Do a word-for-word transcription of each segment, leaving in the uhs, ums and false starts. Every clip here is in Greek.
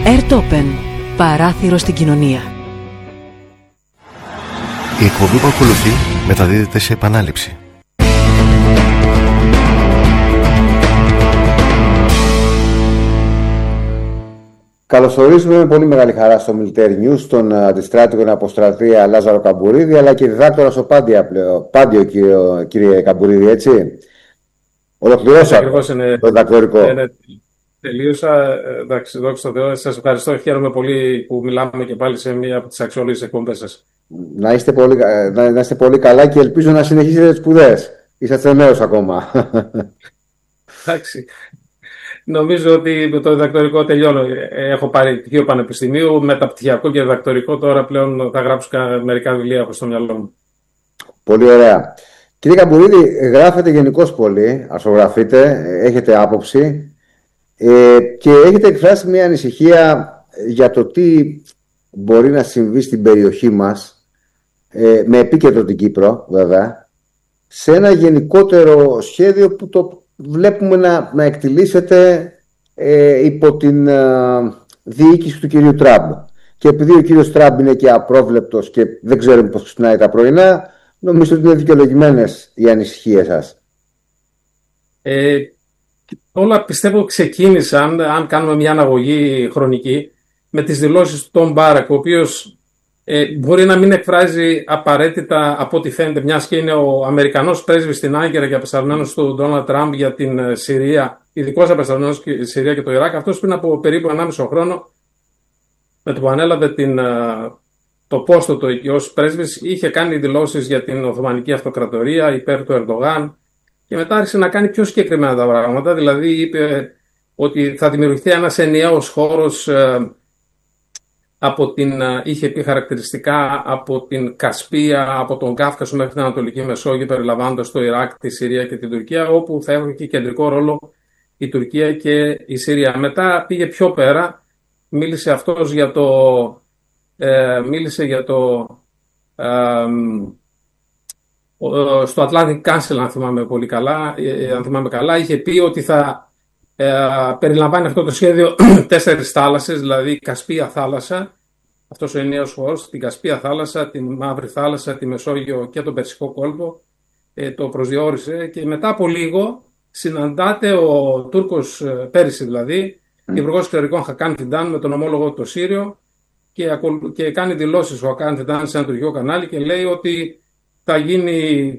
Airtopen. Παράθυρο στην κοινωνία. Η εκπομπή που ακολουθεί μεταδίδεται σε επανάληψη. Καλωσορίζουμε με πολύ μεγάλη χαρά στο Military News τον αντιστράτηγο εν αποστρατεία Λάζαρο Καμπουρίδη, αλλά και διδάκτορα στο Πάντιο, Πάντιο κύριε, κύριε Καμπουρίδη, έτσι. Ολοκληρώσαμε το διδακτορικό. Ναι, ναι, τελείωσα. Εντάξει, δόξα τω Θεώ. Σας ευχαριστώ. Χαίρομαι πολύ που μιλάμε και πάλι σε μία από τις αξιόλογες εκπομπές σας. Να είστε πολύ, να, να είστε πολύ καλά και ελπίζω να συνεχίσετε τις σπουδές. Είσαστε νέος ακόμα. Εντάξει. Νομίζω ότι με το διδακτορικό τελειώνω. Έχω πάρει πτυχίο πανεπιστημίου, μεταπτυχιακό και διδακτορικό. Τώρα πλέον θα γράψω μερικά βιβλία, έχω στο μυαλό μου. Πολύ ωραία. Κύριε Καμπουρίδη, γράφετε γενικώς πολύ, αρθρογραφείτε, έχετε άποψη ε, και έχετε εκφράσει μια ανησυχία για το τι μπορεί να συμβεί στην περιοχή μας, ε, με επίκεντρο την Κύπρο βέβαια, σε ένα γενικότερο σχέδιο που το βλέπουμε να, να εκτιλήσεται ε, υπό την ε, διοίκηση του κυρίου Τραμπ. Και επειδή ο κύριος Τραμπ είναι και απρόβλεπτος και δεν ξέρουμε πώς ξυπνάει τα πρωινά, νομίζω ότι είναι δικαιολογημένες οι ανησυχίες σας. Ε, όλα πιστεύω ξεκίνησαν, αν κάνουμε μια αναγωγή χρονική, με τις δηλώσεις του Τον Μπάρακ, ο οποίος ε, μπορεί να μην εκφράζει απαραίτητα από ό,τι φαίνεται, μιας και είναι ο Αμερικανός πρέσβης στην Άγκυρα και απεσταλμένος του Ντόναλντ Τραμπ για την Συρία, ειδικός απεσταλμένος στη Συρία και το Ιράκ. Αυτός πριν από περίπου ενάμιση χρόνο, με το που ανέλαβε την, το πόστο του εκεί ως πρέσβης, είχε κάνει δηλώσεις για την Οθωμανική Αυτοκρατορία υπέρ του Ερντογάν και μετά άρχισε να κάνει πιο συγκεκριμένα τα πράγματα. Δηλαδή είπε ότι θα δημιουργηθεί ένας ενιαίος χώρος, από την, είχε πει χαρακτηριστικά από την Κασπία, από τον Κάφκασο μέχρι την Ανατολική Μεσόγειο, περιλαμβάνοντας το Ιράκ, τη Συρία και την Τουρκία, όπου θα έχουν και κεντρικό ρόλο η Τουρκία και η Συρία. Μετά πήγε πιο πέρα, μίλησε αυτός για το, ε, μίλησε για το ε, ε, στο Atlantic Council, αν θυμάμαι πολύ καλά, ε, αν θυμάμαι καλά, είχε πει ότι θα Ε, περιλαμβάνει αυτό το σχέδιο τέσσερις θάλασσες, δηλαδή Κασπία θάλασσα, αυτός ο ενιαίος χώρος, την Κασπία θάλασσα, την Μαύρη θάλασσα, τη Μεσόγειο και τον Περσικό κόλπο, ε, το προσδιορίσε και μετά από λίγο συναντάται ο Τούρκος, πέρυσι δηλαδή, mm. υπουργός εξωτερικών Χακάν Φιντάν με τον ομόλογο το Σύριο και, και κάνει δηλώσεις ο Χακάν Φιντάν σε ένα τουρκικό κανάλι και λέει ότι θα, γίνει,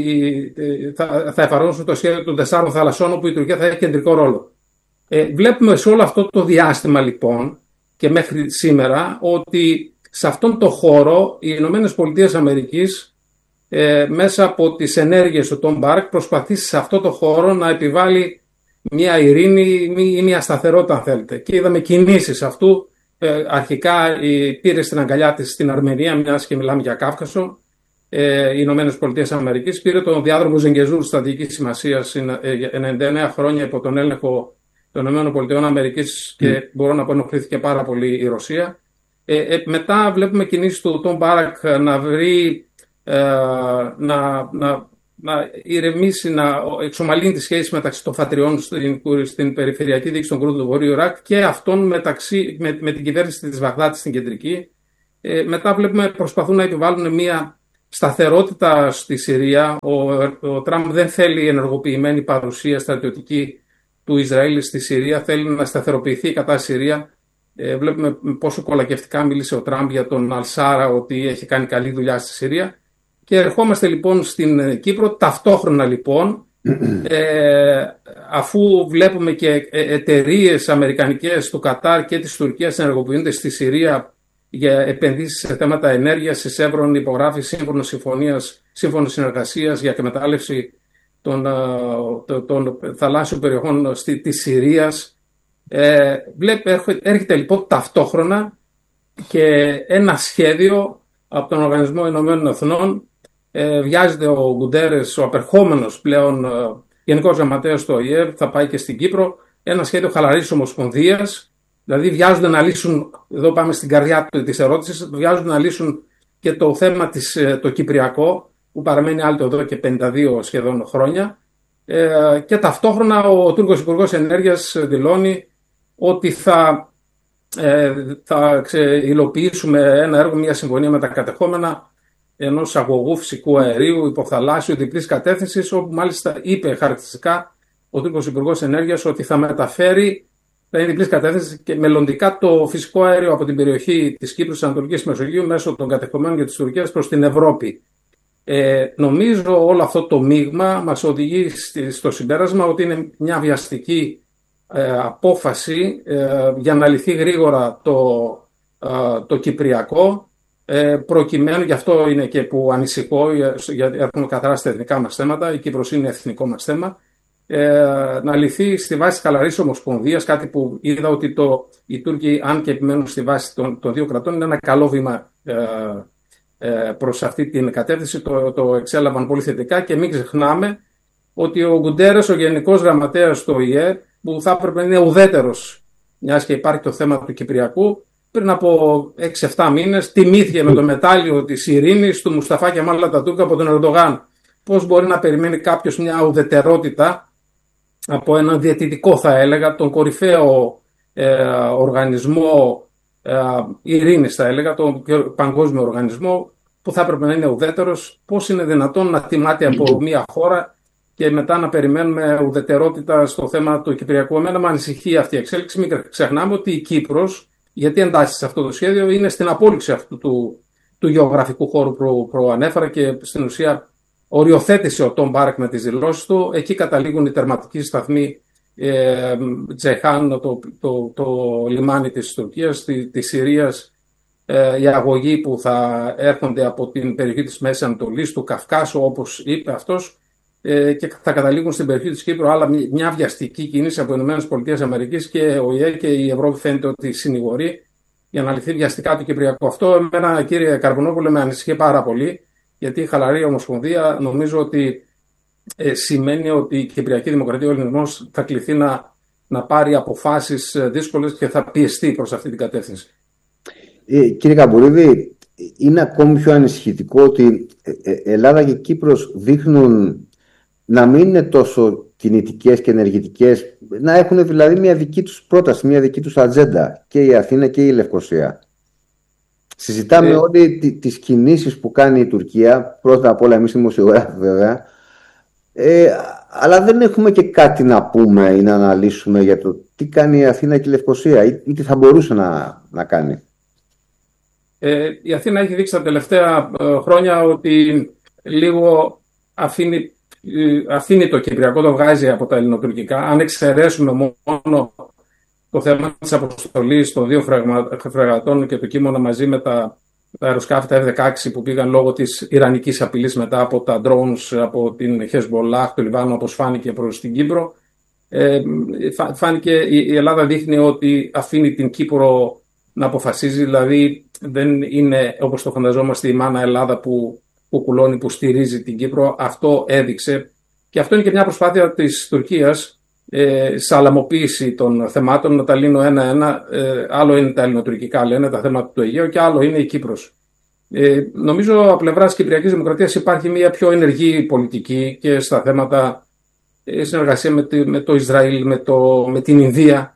θα, θα εφαρμόσουν το σχέδιο των τεσσάρων θαλασσών, όπου η Τουρκία θα έχει κεντρικό ρόλο. Ε, βλέπουμε σε όλο αυτό το διάστημα λοιπόν και μέχρι σήμερα ότι σε αυτόν τον χώρο οι Ηνωμένες Πολιτείες Αμερικής ε, μέσα από τις ενέργειες του Τον Μπάρακ προσπαθήσει σε αυτό το χώρο να επιβάλλει μια ειρήνη ή μια σταθερότητα, αν θέλετε. Και είδαμε κινήσεις αυτού. Ε, αρχικά πήρε στην αγκαλιά της στην Αρμενία, μιας και μιλάμε για Κάφκασο. Ε, οι Ηνωμένες Πολιτείες Αμερικής, πήρε τον διάδρομο Ζενγκεζούρ στρατηγικής σημασίας ενενήντα εννέα χρόνια υπό τον έλεγχο των Ηνωμένων Πολιτειών Αμερικής και mm. μπορώ να πω ενοχλήθηκε πάρα πολύ η Ρωσία. Ε, ε, μετά βλέπουμε κινήσεις του Τον Μπάρακ να βρει, ε, να, να, να ηρεμήσει, να εξομαλύνει τις σχέσεις μεταξύ των φατριών στην, στην περιφερειακή διοίκηση των Κούρδων του Βορείου Ιράκ και αυτών μεταξύ, με, με την κυβέρνηση της Βαγδάτης στην κεντρική. Ε, μετά βλέπουμε προσπαθούν να επιβάλλουν μια σταθερότητα στη Συρία. Ο, ο Τραμπ δεν θέλει ενεργοποιημένη παρουσία στρατιωτική του Ισραήλ στη Συρία, θέλει να σταθεροποιηθεί η κατάσταση Συρία. Ε, βλέπουμε πόσο κολακευτικά μίλησε ο Τραμπ για τον Αλσάρα, ότι έχει κάνει καλή δουλειά στη Συρία. Και ερχόμαστε λοιπόν στην Κύπρο, ταυτόχρονα λοιπόν, ε, αφού βλέπουμε και εταιρείες αμερικανικές του Κατάρ και της Τουρκίας ενεργοποιούνται στη Συρία για επενδύσεις σε θέματα ενέργειας, η Σεύρον υπογράφει σύμφωνο συμφωνίας, σύμφωνο συνεργασίας για εκμετάλλευση των, των, των θαλάσσιων περιοχών στη, της Συρίας. Ε, βλέπει, έρχεται λοιπόν ταυτόχρονα και ένα σχέδιο από τον Οργανισμό Ηνωμένων Εθνών. Ε, βιάζεται ο Γκουντέρες, ο απερχόμενος πλέον ε, Γενικός Γραμματέας του Ο Η Ε, θα πάει και στην Κύπρο, ένα σχέδιο χαλαρής ομοσπονδίας. Δηλαδή βιάζονται να λύσουν, εδώ πάμε στην καρδιά της ερώτησης, βιάζονται να λύσουν και το θέμα της, το κυπριακό, που παραμένει άλυτο εδώ και πενήντα δύο σχεδόν χρόνια. Ε, και ταυτόχρονα ο Τούρκος Υπουργός Ενέργειας δηλώνει ότι θα ε, θα ξε, υλοποιήσουμε ένα έργο, μια συμφωνία με τα κατεχόμενα ενός αγωγού φυσικού αερίου υποθαλάσσιου διπλής κατεύθυνσης, όπου μάλιστα είπε χαρακτηριστικά ο Τούρκος Υπουργός Ενέργειας ότι θα μεταφέρει, θα είναι διπλής κατεύθυνση και μελλοντικά το φυσικό αέριο από την περιοχή της Κύπρου, της Ανατολικής Μεσογείου, μέσω των κατεχομένων και της Τουρκίας προς την Ευρώπη. Ε, νομίζω όλο αυτό το μείγμα μας οδηγεί στο συμπέρασμα ότι είναι μια βιαστική ε, απόφαση ε, για να λυθεί γρήγορα το, ε, το Κυπριακό, ε, προκειμένου, γι' αυτό είναι και που ανησυχώ, γιατί έχουμε καθαρά στα εθνικά μας θέματα, η Κύπρος είναι εθνικό μας θέμα, ε, να λυθεί στη βάση της χαλαρής ομοσπονδίας, κάτι που είδα ότι το, οι Τούρκοι, αν και επιμένουν στη βάση των, των δύο κρατών, είναι ένα καλό βήμα ε, προς αυτή την κατεύθυνση, το, το εξέλαβαν πολύ θετικά. Και μην ξεχνάμε ότι ο Γκουντέρες, ο Γενικός Γραμματέας του Ο Η Ε, που θα έπρεπε να είναι ουδέτερος, μιας και υπάρχει το θέμα του Κυπριακού, πριν από έξι εφτά μήνες τιμήθηκε με το μετάλλιο της ειρήνης του Μουσταφά Κεμάλ Ατατούρκ από τον Ερντογάν. Πώς μπορεί να περιμένει κάποιος μια ουδετερότητα από έναν διαιτητικό, θα έλεγα, τον κορυφαίο ε, οργανισμό ε, ειρήνης, θα έλεγα, τον παγκόσμιο οργανισμό, που θα έπρεπε να είναι ουδέτερος? Πώς είναι δυνατόν να τιμάται από μια χώρα και μετά να περιμένουμε ουδετερότητα στο θέμα του Κυπριακού? Εμένα με ανησυχεί αυτή η εξέλιξη. Μην ξεχνάμε ότι η Κύπρος, γιατί εντάσσει σε αυτό το σχέδιο, είναι στην απόλυξη αυτού του, του γεωγραφικού χώρου που προανέφερα και στην ουσία οριοθέτησε ο Τον Μπάρακ με τις δηλώσεις του. Εκεί καταλήγουν οι τερματικοί σταθμοί ε, Τζεχάν, το, το, το, το λιμάνι της Τουρκίας, της τη Συρίας, ε, οι αγωγοί που θα έρχονται από την περιοχή της Μέσης Ανατολής, του Καυκάσου, όπως είπε αυτός, ε, και θα καταλήγουν στην περιοχή της Κύπρου. Αλλά μια βιαστική κίνηση από τις ΗΠΑ και ο Η Ε και η Ευρώπη φαίνεται ότι συνηγορεί για να λυθεί βιαστικά το Κυπριακό. Αυτό, εμένα, κύριε Καρβουνόπουλε, με ανησυχεί πάρα πολύ, γιατί η χαλαρή ομοσπονδία νομίζω ότι ε, σημαίνει ότι η Κυπριακή Δημοκρατία, ο ελληνισμός, θα κληθεί να, να πάρει αποφάσεις δύσκολες και θα πιεστεί προς αυτή την κατεύθυνση. Ε, κύριε Καμπουρίδη, είναι ακόμη πιο ανησυχητικό ότι Ελλάδα και Κύπρος δείχνουν να μην είναι τόσο κινητικές και ενεργητικές, να έχουν δηλαδή μια δική τους πρόταση, μια δική τους ατζέντα, και η Αθήνα και η Λευκοσία. Συζητάμε ε... όλοι τις κινήσεις που κάνει η Τουρκία, πρώτα απ' όλα εμείς δημοσιογράφοι βέβαια, ε, αλλά δεν έχουμε και κάτι να πούμε ή να αναλύσουμε για το τι κάνει η Αθήνα και η Λευκοσία ή, ή τι θα μπορούσε να, να κάνει. Ε, η Αθήνα έχει δείξει τα τελευταία ε, χρόνια ότι λίγο αφήνει, ε, αφήνει το Κυπριακό, το βγάζει από τα ελληνοτουρκικά. Αν εξαιρέσουμε μόνο το θέμα της αποστολής των δύο φρεγατών και το Κίμωνα μαζί με τα, τα αεροσκάφη, τα εφ δεκαέξι, που πήγαν λόγω της ιρανικής απειλής μετά από τα drones από την Χεσμολάχ του Λιβάνου, όπως φάνηκε, προς την Κύπρο. Ε, φάνηκε, η Ελλάδα δείχνει ότι αφήνει την Κύπρο να αποφασίζει, δηλαδή δεν είναι όπως το φανταζόμαστε η μάνα Ελλάδα που, που κουλώνει, που στηρίζει την Κύπρο. Αυτό έδειξε, και αυτό είναι και μια προσπάθεια της Τουρκίας ε, σαλαμοποίηση των θεμάτων, να τα λύνω ένα-ένα. Ε, άλλο είναι τα ελληνοτουρκικά, λένε, τα θέματα του Αιγαίου, και άλλο είναι η Κύπρος. Ε, νομίζω από πλευράς Κυπριακής Δημοκρατίας υπάρχει μια πιο ενεργή πολιτική και στα θέματα ε, συνεργασία με, τη, με το Ισραήλ, με, το, με την Ινδία.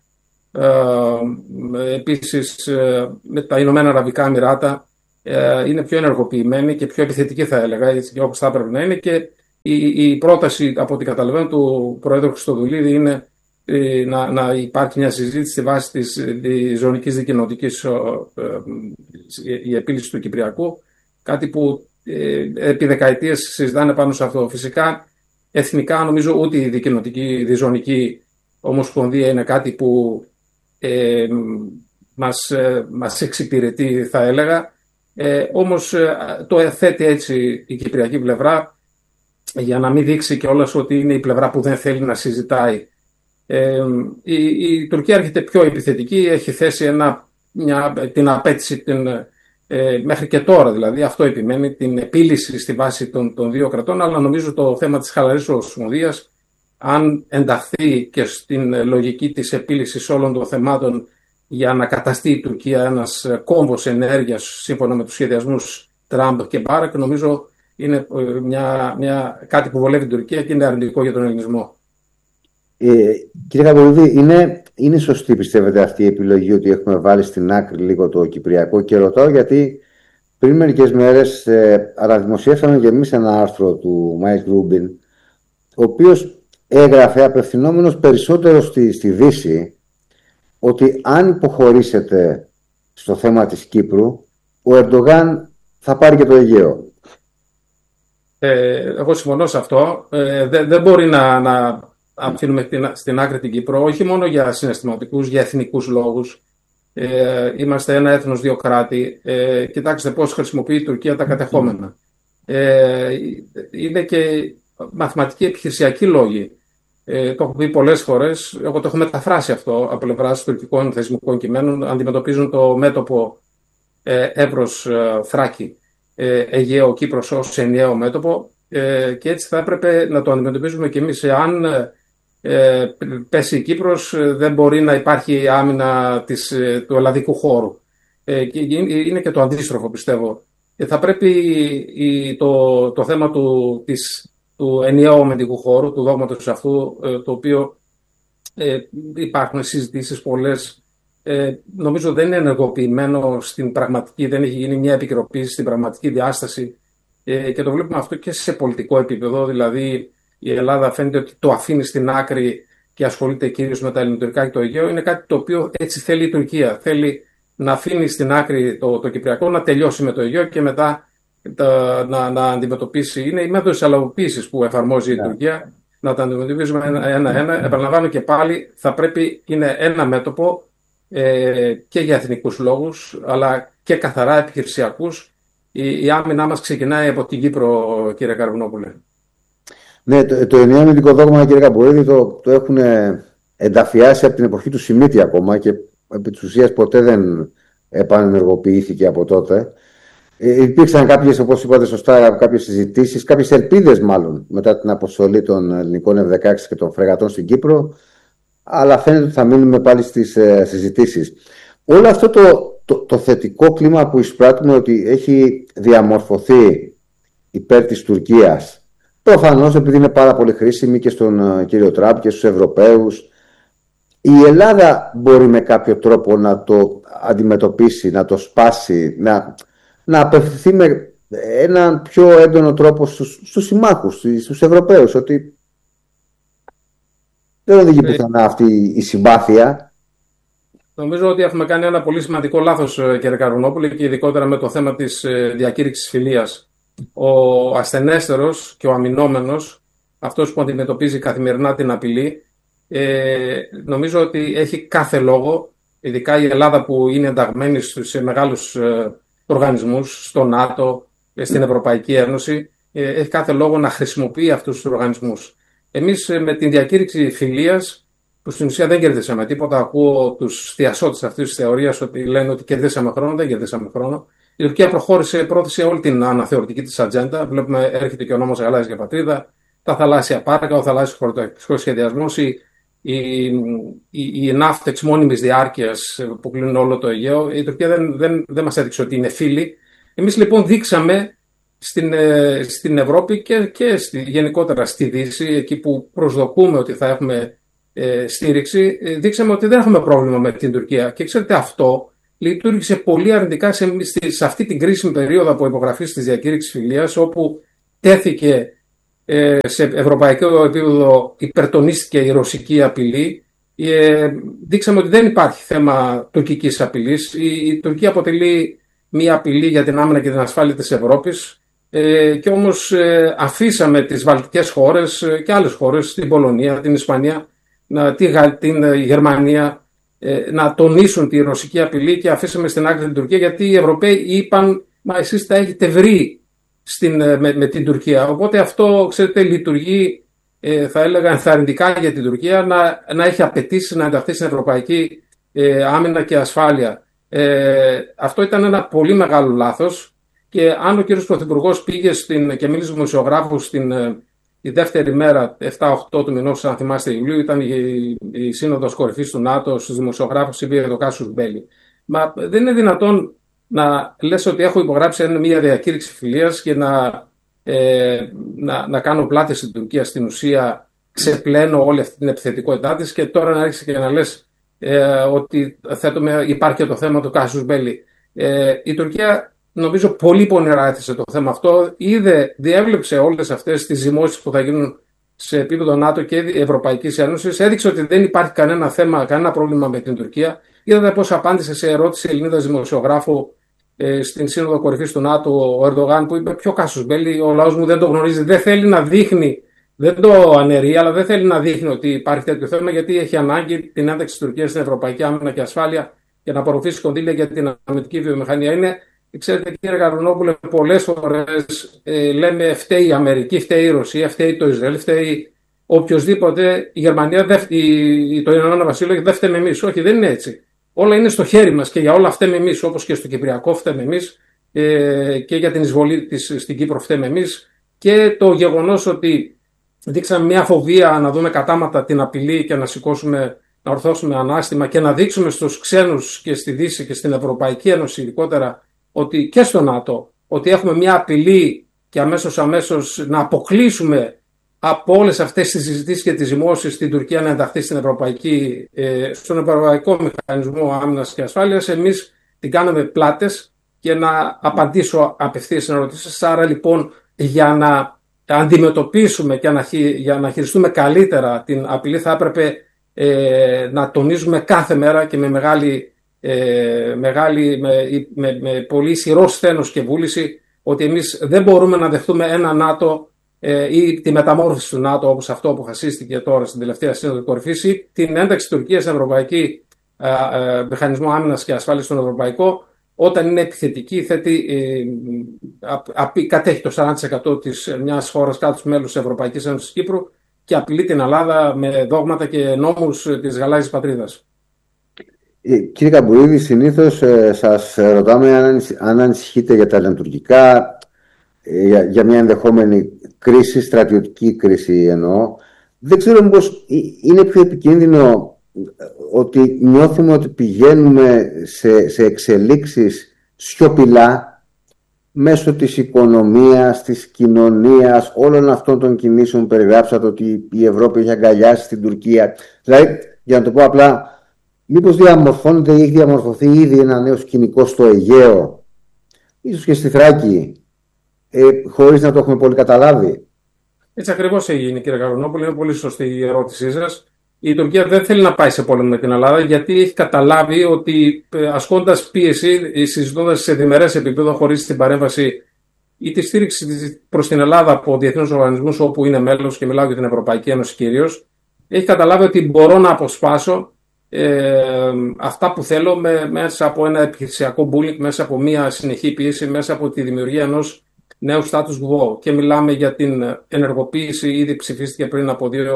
Ε, επίσης ε, με τα Ηνωμένα Αραβικά Εμιράτα, ε, είναι πιο ενεργοποιημένη και πιο επιθετική, θα έλεγα, έτσι, όπως θα έπρεπε να είναι. Και η, η πρόταση, από ό,τι καταλαβαίνω, του Προέδρου Χριστοδουλίδη είναι ε, να, να υπάρχει μια συζήτηση στη βάση της, της ζωνικής δικοινοτικής, ε, ε, η επίλυση του Κυπριακού, κάτι που ε, επί δεκαετίες συζητάνε πάνω σε αυτό. Φυσικά εθνικά νομίζω ούτε η δικοινοτική, η ζωνική ομοσπονδία είναι κάτι που Ε, μας, ε, μας εξυπηρετεί, θα έλεγα, ε, όμως ε, το θέτει έτσι η κυπριακή πλευρά, για να μην δείξει κιόλας ότι είναι η πλευρά που δεν θέλει να συζητάει. Ε, η, η Τουρκία έρχεται πιο επιθετική, έχει θέσει ένα, μια, την απέτηση την, ε, μέχρι και τώρα, δηλαδή αυτό επιμένει, την επίλυση στη βάση των, των δύο κρατών, αλλά νομίζω το θέμα της χαλαρής ομοσπονδίας, αν ενταχθεί και στην λογική της επίλυσης όλων των θεμάτων για να καταστεί η Τουρκία ένας κόμβος ενέργειας σύμφωνα με τους σχεδιασμούς Τραμπ και Μπάρακ, νομίζω είναι μια, μια, κάτι που βολεύει την Τουρκία και είναι αρνητικό για τον ελληνισμό. Ε, κύριε Καμπουρίδη, είναι είναι σωστή, πιστεύετε, αυτή η επιλογή ότι έχουμε βάλει στην άκρη λίγο το Κυπριακό? Και ρωτάω γιατί πριν μερικές μέρες ε, αναδημοσιεύσαμε και εμείς ένα άρθρο του Μάικ Ρούμπιν, ο οποίος έγραφε απευθυνόμενος περισσότερο στη, στη Δύση, ότι αν υποχωρήσετε στο θέμα της Κύπρου, ο Ερντογάν θα πάρει και το Αιγαίο. Ε, εγώ συμφωνώ σε αυτό. Ε, δεν, δεν μπορεί να, να αφήνουμε την, στην άκρη την Κύπρο, όχι μόνο για συναισθηματικούς, για εθνικούς λόγους. Ε, είμαστε ένα έθνος, δύο κράτη. Ε, κοιτάξτε πώς χρησιμοποιεί η Τουρκία τα κατεχόμενα. Ε, είναι και μαθηματικοί επιχειρησιακοί λόγοι. Ε, το έχω πει πολλές φορές. Εγώ το έχω μεταφράσει αυτό από πλευράς τουρκικών θεσμικών κειμένων. Αντιμετωπίζουν το μέτωπο ε, Εύρος ε, Θράκη, ε, Αιγαίο, Κύπρος ως ενιαίο μέτωπο, ε, και έτσι θα έπρεπε να το αντιμετωπίζουμε και εμείς. Εάν ε, πέσει η Κύπρος, δεν μπορεί να υπάρχει άμυνα της, του ελλαδικού χώρου. Ε, και είναι και το αντίστροφο, πιστεύω. Ε, θα πρέπει η, το, το θέμα του, της, του ενιαίου αμυντικού χώρου, του δόγματος αυτού, ε, το οποίο ε, υπάρχουν συζητήσεις πολλές, ε, νομίζω δεν είναι ενεργοποιημένο στην πραγματική, δεν έχει γίνει μια επικαιροποίηση στην πραγματική διάσταση, ε, και το βλέπουμε αυτό και σε πολιτικό επίπεδο. Δηλαδή η Ελλάδα φαίνεται ότι το αφήνει στην άκρη και ασχολείται κυρίως με τα ελληνοτουρκικά και το Αιγαίο. Είναι κάτι το οποίο έτσι θέλει η Τουρκία. Θέλει να αφήνει στην άκρη το, το Κυπριακό, να τελειώσει με το Αιγαίο και μετά τα, να, να αντιμετωπίσει. Είναι η μέθοδος αλλαγοποίησης που εφαρμόζει η yeah. Τουρκία, να τα αντιμετωπίζουμε ένα-ένα. Επαναλαμβάνω και πάλι, θα πρέπει, είναι ένα μέτωπο, ε, και για εθνικούς λόγους, αλλά και καθαρά επιχειρησιακούς. Η, η άμυνά μας ξεκινάει από την Κύπρο, κύριε Καρβουνόπουλε. Ναι, το, το ενιαίο αμυντικό δόγμα, κύριε Καμπουρίδη, το, το έχουν ενταφιάσει από την εποχή του Σιμίτη ακόμα και επί της ουσίας ποτέ δεν επανενεργοποιήθηκε από τότε. Ε, υπήρξαν κάποιες, όπως είπατε σωστά, κάποιες συζητήσεις, κάποιες ελπίδες μάλλον μετά την αποστολή των ελληνικών εφ δεκαέξι και των φρεγατών στην Κύπρο, αλλά φαίνεται ότι θα μείνουμε πάλι στις ε, συζητήσεις. Όλο αυτό το, το, το θετικό κλίμα που εισπράττουμε ότι έχει διαμορφωθεί υπέρ της Τουρκίας, προφανώς επειδή είναι πάρα πολύ χρήσιμη και στον uh, κύριο Τραμπ και στους Ευρωπαίους, η Ελλάδα μπορεί με κάποιο τρόπο να το αντιμετωπίσει, να το σπάσει, να, να απευθυνθεί με έναν πιο έντονο τρόπο στους, στους συμμάχους, στους Ευρωπαίους, ότι δεν οδηγεί ε, πουθενά αυτή η συμπάθεια. Νομίζω ότι έχουμε κάνει ένα πολύ σημαντικό λάθος, κύριε Καρβουνόπουλε, και ειδικότερα με το θέμα της διακήρυξης φιλίας. Ο ασθενέστερος και ο αμυνόμενος, αυτός που αντιμετωπίζει καθημερινά την απειλή, ε, νομίζω ότι έχει κάθε λόγο, ειδικά η Ελλάδα που είναι ενταγμένη σε μεγάλους ε, οργανισμούς, στο ΝΑΤΟ, στην Ευρωπαϊκή Ένωση, ε, έχει κάθε λόγο να χρησιμοποιεί αυτούς τους οργανισμούς. Εμείς ε, με την διακήρυξη φιλίας, που στην ουσία δεν κερδίσαμε τίποτα, ακούω τους θειασότες αυτής της θεωρίας ότι λένε ότι κερδίσαμε χρόνο, δεν κερδίσαμε χρόνο. Η Τουρκία προχώρησε, πρόθεσε όλη την αναθεωρητική της ατζέντα. Βλέπουμε, έρχεται και ο νόμος Γαλάζια Πατρίδα, τα θαλάσσια πάρκα, ο θαλάσσιος χωροταξικός σχεδιασμός, η, η, η, η ναύτεξ μόνιμης διάρκειας που κλείνουν όλο το Αιγαίο. Η Τουρκία δεν, δεν, δεν μας έδειξε ότι είναι φίλη. Εμείς λοιπόν δείξαμε στην, στην Ευρώπη και, και στη, γενικότερα στη Δύση, εκεί που προσδοκούμε ότι θα έχουμε ε, στήριξη, δείξαμε ότι δεν έχουμε πρόβλημα με την Τουρκία. Και ξέρετε, αυτό λειτουργήσε πολύ αρνητικά σε, σε αυτή την κρίσιμη περίοδο από υπογραφή της διακήρυξης φιλίας, όπου τέθηκε ε, σε ευρωπαϊκό επίπεδο, υπερτονίστηκε η ρωσική απειλή. Ε, δείξαμε ότι δεν υπάρχει θέμα τουρκικής απειλής. Η, η Τουρκία αποτελεί μια απειλή για την άμυνα και την ασφάλεια της Ευρώπης, ε, και όμως ε, αφήσαμε τις βαλτικές χώρες ε, και άλλες χώρες, την Πολωνία, την Ισπανία, να, την, την ε, Γερμανία, να τονίσουν τη ρωσική απειλή, και αφήσαμε στην άκρη την Τουρκία, γιατί οι Ευρωπαίοι είπαν, μα εσείς τα έχετε βρει στην, με, με την Τουρκία. Οπότε αυτό, ξέρετε, λειτουργεί, ε, θα έλεγα, ενθαρρυντικά για την Τουρκία να, να έχει απαιτήσει να ενταχθεί στην ευρωπαϊκή ε, άμυνα και ασφάλεια. Ε, αυτό ήταν ένα πολύ μεγάλο λάθος, και αν ο κύριος Πρωθυπουργός πήγε στην, και μίλησε με δημοσιογράφους στην η δεύτερη μέρα, επτά οκτώ του μηνός, αν θυμάστε, Ιουλίου, ήταν η, η σύνοδος κορυφής του ΝΑΤΟ, στους δημοσιογράφους είπε το κάσους μπέλι. Μα δεν είναι δυνατόν να λες ότι έχω υπογράψει μια διακήρυξη φιλίας και να, ε, να, να κάνω πλάτες στην Τουρκία, στην ουσία ξεπλένω όλη αυτή την επιθετικότητά της, και τώρα να άρχισε και να λες ε, ότι θέτουμε, υπάρχει και το θέμα του κάσους μπέλι. Ε, η Τουρκία νομίζω πολύ πονηρά έθεσε το θέμα αυτό. Είδε, διέβλεψε όλες αυτές τις ζυμώσεις που θα γίνουν σε επίπεδο ΝΑΤΟ και Ευρωπαϊκής Ένωσης. Έδειξε ότι δεν υπάρχει κανένα θέμα, κανένα πρόβλημα με την Τουρκία. Είδατε πώς απάντησε σε ερώτηση Ελληνίδας δημοσιογράφου ε, στην Σύνοδο Κορυφής του ΝΑΤΟ ο Ερντογάν, που είπε: ποιο κάσους μπέλι, ο λαός μου δεν το γνωρίζει. Δεν θέλει να δείχνει, δεν το αναιρεί, αλλά δεν θέλει να δείχνει ότι υπάρχει τέτοιο θέμα, γιατί έχει ανάγκη την ένταξη της Τουρκίας στην Ευρωπαϊκή Άμυνα και Ασφάλεια και να απορροφήσει κονδύλια για την αμυντική βιομηχανία. Είναι, ξέρετε, κύριε Γαρβουνόπουλε, πολλές φορές ε, λέμε φταίει η Αμερική, φταίει η Ρωσία, φταίει το Ισραήλ, φταίει οποιοδήποτε. Η Γερμανία, δε, η, το Ηνωμένο Βασίλειο, δεν φταίμε εμείς. Όχι, δεν είναι έτσι. Όλα είναι στο χέρι μας και για όλα φταίμε εμείς, όπως και στο Κυπριακό φταίμε εμείς ε, και για την εισβολή της στην Κύπρο φταίμε εμείς. Και το γεγονός ότι δείξαμε μια φοβία να δούμε κατάματα την απειλή και να σηκώσουμε, να ορθώσουμε ανάστημα και να δείξουμε στους ξένους και στη Δύση και στην Ευρωπαϊκή Ένωση ειδικότερα, ότι και στο ΝΑΤΟ, ότι έχουμε μια απειλή και αμέσως αμέσως να αποκλείσουμε από όλες αυτές τις συζητήσεις και τις ζυμώσεις στην Τουρκία να ενταχθεί στην Ευρωπαϊκή, ε, στον Ευρωπαϊκό Μηχανισμό Άμυνας και Ασφάλειας, εμείς την κάναμε πλάτες. Και να απαντήσω απευθείας στην ερωτήσεις σας. Άρα λοιπόν, για να αντιμετωπίσουμε και να, για να χειριστούμε καλύτερα την απειλή, θα έπρεπε ε, να τονίζουμε κάθε μέρα και με μεγάλη, ε, μεγάλη με, με, με πολύ ισχυρό σθένος και βούληση ότι εμείς δεν μπορούμε να δεχτούμε ένα ΝΑΤΟ ε, ή τη μεταμόρφωση του ΝΑΤΟ, όπως αυτό που αποφασίστηκε τώρα στην τελευταία Σύνοδο Κορυφής, ή την ένταξη της Τουρκίας στην Ευρωπαϊκή ε, ε, Μηχανισμό Άμυνας και Ασφάλειας στον Ευρωπαϊκό, όταν είναι επιθετική, θέτει, ε, α, κατέχει το σαράντα τοις εκατό της μιας χώρας κάτω μέλους της Ευρωπαϊκής Ένωσης Κύπρου και απειλεί την Ελλάδα με δόγματα και νόμους της γαλάζιας πατρίδας. Ε, κύριε Καμπουρίδη, συνήθως ε, σας ρωτάμε αν, αν ανησυχείτε για τα ελληνοτουρκικά, ε, για, για μια ενδεχόμενη κρίση, στρατιωτική κρίση εννοώ. Δεν ξέρω μήπως είναι πιο επικίνδυνο ότι νιώθουμε ότι πηγαίνουμε σε, σε εξελίξεις σιωπηλά μέσω της οικονομίας, της κοινωνίας, όλων αυτών των κινήσεων που περιγράψατε, ότι η Ευρώπη έχει αγκαλιάσει την Τουρκία. Δηλαδή, για να το πω απλά, μήπως διαμορφώνεται ή έχει διαμορφωθεί ήδη ένα νέο σκηνικό στο Αιγαίο, ίσως και στη Θράκη, ε, χωρίς να το έχουμε πολύ καταλάβει. Έτσι ακριβώς έγινε, κύριε Γαρβουνόπουλε, είναι πολύ σωστή η ερώτησή σας. Η Τουρκία δεν θέλει να πάει σε πόλεμο με την Ελλάδα, γιατί έχει καταλάβει ότι ασκώντας πίεση, συζητώντας σε διμερές επίπεδο χωρίς την παρέμβαση ή τη στήριξη προς την Ελλάδα από διεθνούς οργανισμούς όπου είναι μέλος, και μιλάω για την Ευρωπαϊκή Ένωση κυρίως, έχει καταλάβει ότι μπορώ να αποσπάσω ε, αυτά που θέλω με, μέσα από ένα επιχειρησιακό bullying, μέσα από μια συνεχή πίεση, μέσα από τη δημιουργία ενός νέου status quo. Και μιλάμε για την ενεργοποίηση, ήδη ψηφίστηκε πριν από δύο.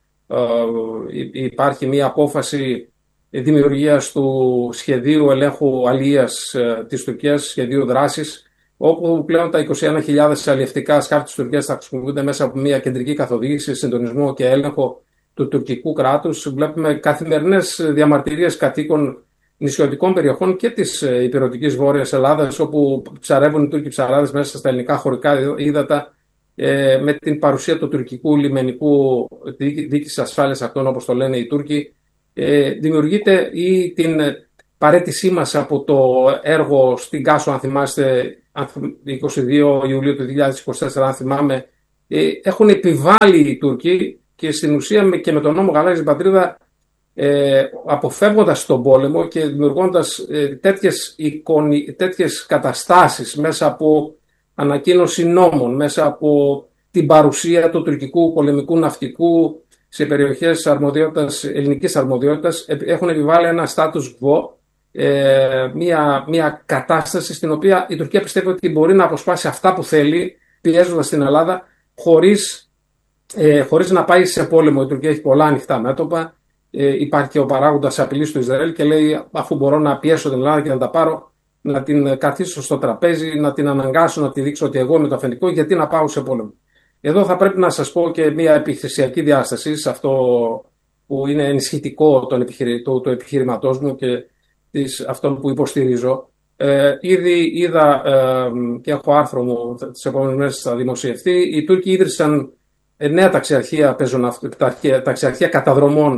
Uh, υπάρχει μια απόφαση δημιουργίας του σχεδίου ελέγχου αλίας uh, της Τουρκίας, σχεδίου δράσης, όπου πλέον τα είκοσι ένα χιλιάδες αλλιευτικά σκάφη της Τουρκίας θα χρησιμοποιούνται μέσα από μια κεντρική καθοδήγηση, συντονισμό και έλεγχο του τουρκικού κράτους. Βλέπουμε καθημερινές διαμαρτυρίες κατοίκων νησιωτικών περιοχών και της υπηρετικής Βόρειας Ελλάδας, όπου ψαρεύουν οι Τούρκοι ψαράδες μέσα στα ελληνικά χωρικά ύδατα, με την παρουσία του τουρκικού λιμενικού διοίκησης ασφάλειας αυτών, όπως το λένε οι Τούρκοι. Ε, δημιουργείται ή την παρέτησή μας από το έργο στην Κάσο, αν θυμάστε, είκοσι δύο Ιουλίου του δύο χιλιάδες είκοσι τέσσερα, αν θυμάμαι, ε, έχουν επιβάλει οι Τούρκοι, και στην ουσία και με τον νόμο Γαλάζια Πατρίδα, ε, αποφεύγοντας τον πόλεμο και δημιουργώντας ε, τέτοιες, εικόνι, τέτοιες καταστάσεις μέσα από ανακοίνωση νόμων, μέσα από την παρουσία του τουρκικού πολεμικού ναυτικού σε περιοχές αρμοδιότητας, ελληνικής αρμοδιότητας, έχουν επιβάλει ένα status quo, ε, μια, μια κατάσταση στην οποία η Τουρκία πιστεύει ότι μπορεί να αποσπάσει αυτά που θέλει, πιέζοντας την Ελλάδα, χωρίς, ε, χωρίς να πάει σε πόλεμο. Η Τουρκία έχει πολλά ανοιχτά μέτωπα. Ε, υπάρχει και ο παράγοντας απειλής του Ισραήλ και λέει, αφού μπορώ να πιέσω την Ελλάδα και να τα πάρω, να την καθίσω στο τραπέζι, να την αναγκάσω, να τη δείξω ότι εγώ είμαι το αφεντικό, γιατί να πάω σε πόλεμο. Εδώ θα πρέπει να σας πω και μια επιχειρησιακή διάσταση, σε αυτό που είναι ενισχυτικό του επιχειρη... το, το επιχειρηματός μου και της, αυτόν που υποστηρίζω. Ε, ήδη είδα ε, και έχω άρθρο μου, τις επόμενες μέρες θα δημοσιευτεί, οι Τούρκοι ίδρυσαν νέα ταξιαρχία, ταξιαρχία καταδρομών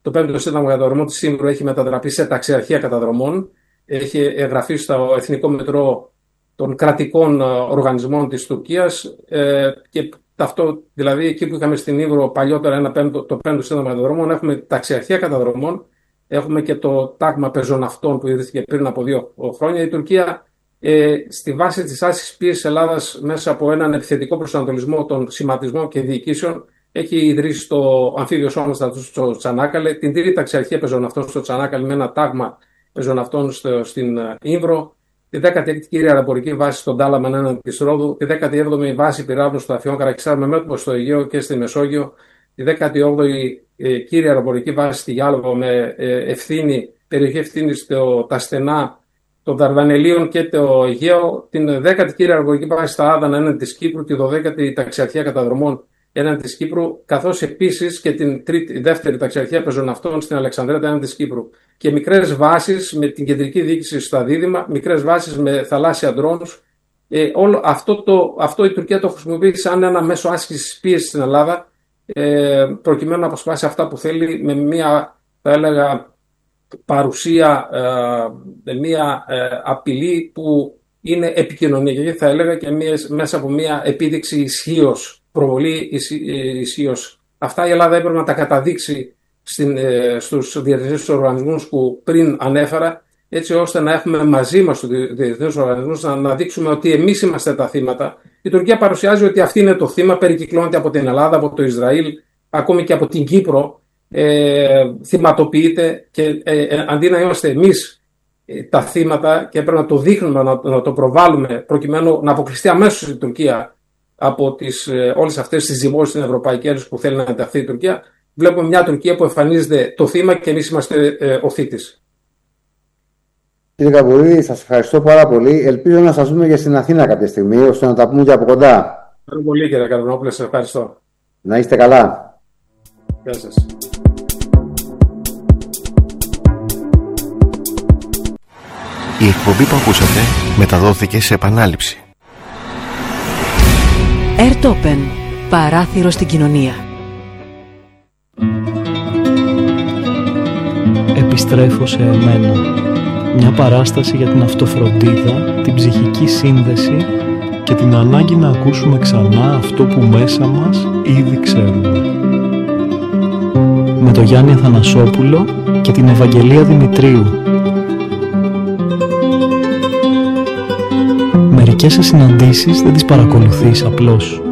Το πέμπτο Σύνταγμα Καταδρομών της Ήμβρου έχει μετατραπεί σε ταξιαρχία καταδρομών. Έχει εγγραφεί στο Εθνικό Μητρό των κρατικών οργανισμών της Τουρκίας ε, και αυτό, δηλαδή εκεί που είχαμε στην Ήμβρο παλιότερα ένα πέμπτο, το πέμπτο Σύνταγμα Καταδρομών, έχουμε ταξιαρχία καταδρομών, έχουμε και το τάγμα πεζοναυτών που ιδρύθηκε πριν από δύο χρόνια. Η Τουρκία ε, στη βάση της άσκησης πίεσης Ελλάδας μέσα από έναν επιθετικό προσανατολισμό των σχηματισμών και διοικήσεων έχει ιδρύσει το αμφίβιο σώμα στο Τσανάκαλε, την τρίτη ταξιαρχία πεζοναυτών στο Τσανάκαλε με ένα τάγμα πεζοναυτών στο, στην Ήμβρο, τη δέκατη έκτη κύρια αεροπορική βάση στον Τάλαμαν έναντι της Ρόδου, τη δέκατη έβδομη βάση πυράβλων στο Αφιόν Καρακισάρ με μέτωπο στο Αιγαίο και στη Μεσόγειο, τη δέκατη όγδοη ε, κύρια αεροπορική βάση στη Γιάλοβο με ε, ευθύνη, περιοχή ευθύνη στο τα στενά των Δαρδανελίων και το Αιγαίο, την δέκατη κύρια αεροπορική βάση στα Άδανα έναντι της Κύπρου, τη δωδέκατη ταξιαρχία καταδρομών έναντι της Κύπρου, καθώς επίσης και την τρίτη, δεύτερη ταξιαρχία πεζοναυτών στην Αλεξανδρέτα έναντι της Κύπρου. Και μικρές βάσεις με την κεντρική διοίκηση στα Δίδυμα, μικρές βάσεις με θαλάσσια ντρόνους. Ε, όλο αυτό, το, αυτό η Τουρκία το χρησιμοποιεί σαν ένα μέσο άσκησης πίεσης στην Ελλάδα, ε, προκειμένου να αποσπάσει αυτά που θέλει με μια, θα έλεγα, παρουσία, ε, μια ε, απειλή που είναι επικοινωνιακή, θα έλεγα, και μια, μέσα από μια επίδειξη ισχύως. Προβολή ισχύως. Αυτά η Ελλάδα έπρεπε να τα καταδείξει στην, ε, στους διεθνείς οργανισμούς που πριν ανέφερα, έτσι ώστε να έχουμε μαζί μας τους διεθνείς οργανισμούς να, να δείξουμε ότι εμείς είμαστε τα θύματα. Η Τουρκία παρουσιάζει ότι αυτή είναι το θύμα, περικυκλώνεται από την Ελλάδα, από το Ισραήλ, ακόμη και από την Κύπρο, ε, θυματοποιείται και ε, ε, αντί να είμαστε εμείς ε, τα θύματα και έπρεπε να το δείχνουμε, να, να το προβάλλουμε προκειμένου να αποκλειστεί αμέσως η Τουρκία από τις, ε, όλες αυτές τις ζυμώσεις στην Ευρωπαϊκή Ένωση που θέλει να ενταχθεί η Τουρκία, βλέπουμε μια Τουρκία που εμφανίζεται το θύμα και εμείς είμαστε ε, ο θύτης. Κύριε Καμπουρίδη, σας ευχαριστώ πάρα πολύ. Ελπίζω να σας δούμε και στην Αθήνα κάποια στιγμή, ώστε να τα πούμε και από κοντά. Ευχαριστώ πολύ, κύριε Καρβινόπουλε, σας ευχαριστώ. Να είστε καλά. Γεια σας. Η εκπομπή που ακούσατε μεταδόθηκε σε επανάληψη. Airtopen, παράθυρο στην κοινωνία. Επιστρέφω σε εμένα. Μια παράσταση για την αυτοφροντίδα, την ψυχική σύνδεση και την ανάγκη να ακούσουμε ξανά αυτό που μέσα μας ήδη ξέρουμε. Με τον Γιάννη Αθανασόπουλο και την Ευαγγελία Δημητρίου. Μερικές συναντήσεις δεν τις παρακολουθείς απλώς.